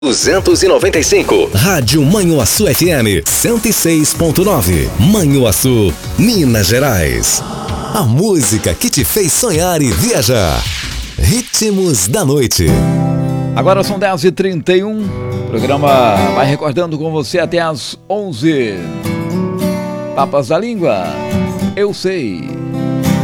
295. Rádio Manhuaçu FM 106.9. Manhuaçu, Minas Gerais. A música que te fez sonhar e viajar. Ritmos da Noite. Agora são 10h31. O programa vai recordando com você até às 11. Papas da Língua. Eu sei.